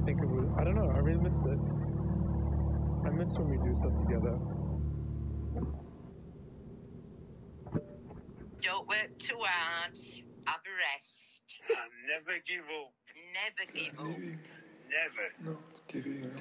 think it was. I don't know. I really missed it. I miss when we do stuff together. Don't work too hard. Have a rest. And never give up. Never give up. Never. Not giving up.